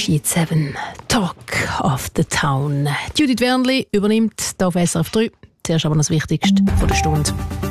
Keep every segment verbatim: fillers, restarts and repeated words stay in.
Sheet sieben, Talk of the Town. Judith Wernli übernimmt hier auf S R F drei. Zuerst aber noch das Wichtigste von der Stunde.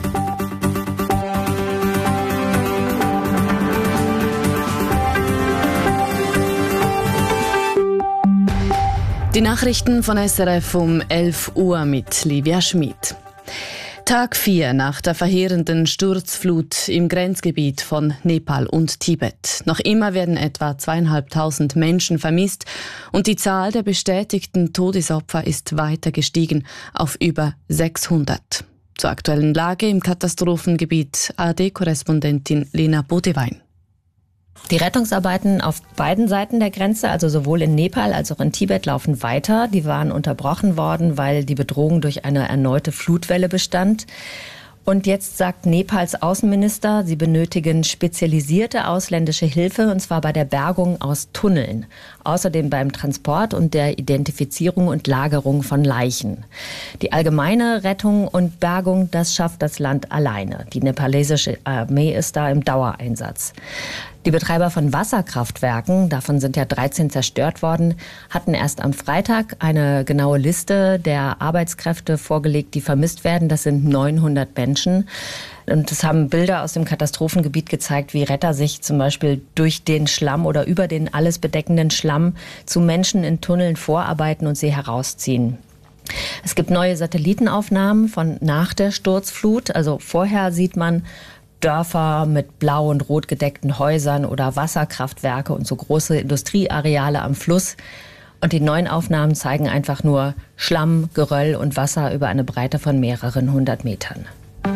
Die Nachrichten von S R F um elf Uhr mit Livia Schmid. Tag vier nach der verheerenden Sturzflut im Grenzgebiet von Nepal und Tibet. Noch immer werden etwa zweieinhalbtausend Menschen vermisst und die Zahl der bestätigten Todesopfer ist weiter gestiegen auf über sechshundert. Zur aktuellen Lage im Katastrophengebiet A R D-Korrespondentin Lena Bodewein. Die Rettungsarbeiten auf beiden Seiten der Grenze, also sowohl in Nepal als auch in Tibet, laufen weiter. Die waren unterbrochen worden, weil die Bedrohung durch eine erneute Flutwelle bestand. Und jetzt sagt Nepals Außenminister, sie benötigen spezialisierte ausländische Hilfe, und zwar bei der Bergung aus Tunneln. Außerdem beim Transport und der Identifizierung und Lagerung von Leichen. Die allgemeine Rettung und Bergung, das schafft das Land alleine. Die nepalesische Armee ist da im Dauereinsatz. Die Betreiber von Wasserkraftwerken, davon sind ja dreizehn zerstört worden, hatten erst am Freitag eine genaue Liste der Arbeitskräfte vorgelegt, die vermisst werden. Das sind neunhundert Menschen. Und es haben Bilder aus dem Katastrophengebiet gezeigt, wie Retter sich zum Beispiel durch den Schlamm oder über den alles bedeckenden Schlamm zu Menschen in Tunneln vorarbeiten und sie herausziehen. Es gibt neue Satellitenaufnahmen von nach der Sturzflut. Also vorher sieht man Dörfer mit blau und rot gedeckten Häusern oder Wasserkraftwerke und so große Industrieareale am Fluss. Und die neuen Aufnahmen zeigen einfach nur Schlamm, Geröll und Wasser über eine Breite von mehreren hundert Metern.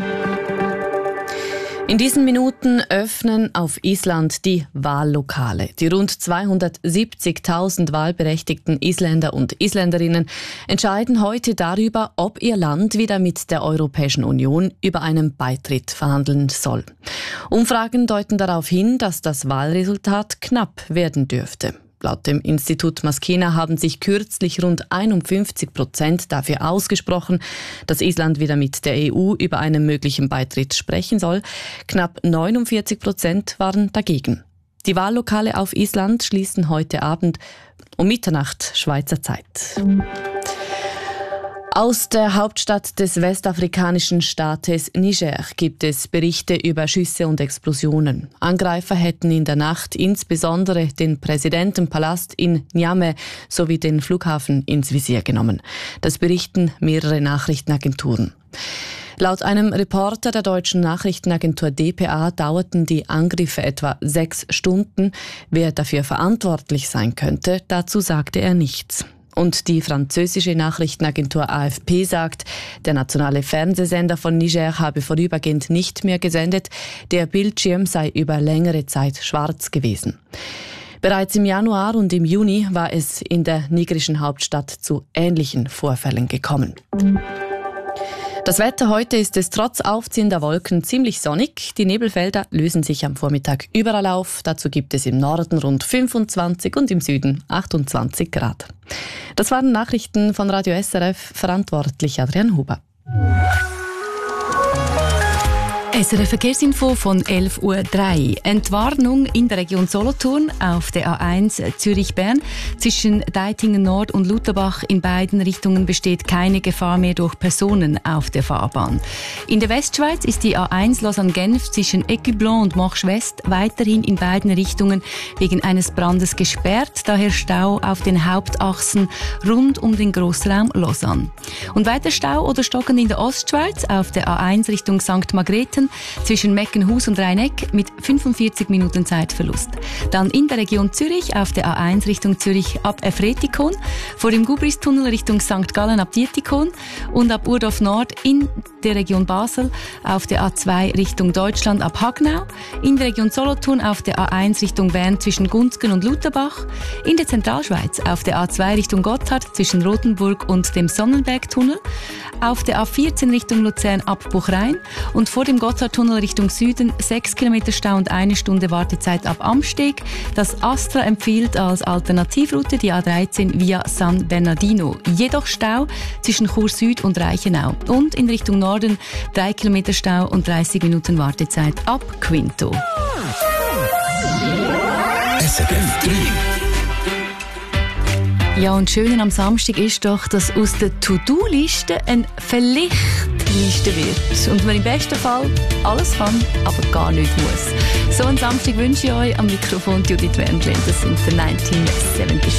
In diesen Minuten öffnen auf Island die Wahllokale. Die rund zweihundertsiebzigtausend wahlberechtigten Isländer und Isländerinnen entscheiden heute darüber, ob ihr Land wieder mit der Europäischen Union über einen Beitritt verhandeln soll. Umfragen deuten darauf hin, dass das Wahlresultat knapp werden dürfte. Laut dem Institut Maskena haben sich kürzlich rund einundfünfzig Prozent dafür ausgesprochen, dass Island wieder mit der E U über einen möglichen Beitritt sprechen soll. Knapp neunundvierzig Prozent waren dagegen. Die Wahllokale auf Island schließen heute Abend um Mitternacht Schweizer Zeit. Aus der Hauptstadt des westafrikanischen Staates Niger gibt es Berichte über Schüsse und Explosionen. Angreifer hätten in der Nacht insbesondere den Präsidentenpalast in Niamey sowie den Flughafen ins Visier genommen. Das berichten mehrere Nachrichtenagenturen. Laut einem Reporter der deutschen Nachrichtenagentur D P A dauerten die Angriffe etwa sechs Stunden. Wer dafür verantwortlich sein könnte, dazu sagte er nichts. Und die französische Nachrichtenagentur A F P sagt, der nationale Fernsehsender von Niger habe vorübergehend nicht mehr gesendet, der Bildschirm sei über längere Zeit schwarz gewesen. Bereits im Januar und im Juni war es in der nigerischen Hauptstadt zu ähnlichen Vorfällen gekommen. Das Wetter heute ist es trotz aufziehender Wolken ziemlich sonnig. Die Nebelfelder lösen sich am Vormittag überall auf. Dazu gibt es im Norden rund fünfundzwanzig und im Süden achtundzwanzig Grad. Das waren Nachrichten von Radio S R F, verantwortlich Adrian Huber. S R F Verkehrsinfo von elf Uhr drei. Entwarnung in der Region Solothurn auf der A eins Zürich-Bern. Zwischen Deitingen Nord und Lutherbach in beiden Richtungen besteht keine Gefahr mehr durch Personen auf der Fahrbahn. In der Westschweiz ist die A eins Lausanne-Genf zwischen Écublens und Morges West weiterhin in beiden Richtungen wegen eines Brandes gesperrt. Daher Stau auf den Hauptachsen rund um den Grossraum Lausanne. Und weiter Stau oder Stocken in der Ostschweiz auf der A eins Richtung Sankt Margrethen zwischen Meckenhus und Rheineck mit fünfundvierzig Minuten Zeitverlust. Dann in der Region Zürich auf der A eins Richtung Zürich ab Efretikon, vor dem Gubristunnel Richtung Sankt Gallen ab Dietikon und ab Urdorf Nord in der Region Basel auf der A zwei Richtung Deutschland ab Hagnau, in der Region Solothurn auf der A eins Richtung Bern zwischen Gunzgen und Lutherbach, in der Zentralschweiz auf der A zwei Richtung Gotthard zwischen Rothenburg und dem Sonnenbergtunnel, auf der A vierzehn Richtung Luzern ab Buchrein und vor dem Gotthardtunnel Richtung Süden sechs Kilometer Stau und eine Stunde Wartezeit ab Amsteg. Das Astra empfiehlt als Alternativroute die A dreizehn via San Bernardino. Jedoch Stau zwischen Chur Süd und Reichenau. Und in Richtung Norden drei Kilometer Stau und dreißig Minuten Wartezeit ab Quinto. S R F drei. Ja, und schön am Samstag ist doch, dass aus der To-Do-Liste eine Vielleicht-Liste wird. Und man im besten Fall alles kann, aber gar nicht muss. So einen Samstag wünsche ich euch am Mikrofon Judith Wendlin. Das sind die neunzehnhundertfünfundsiebzig.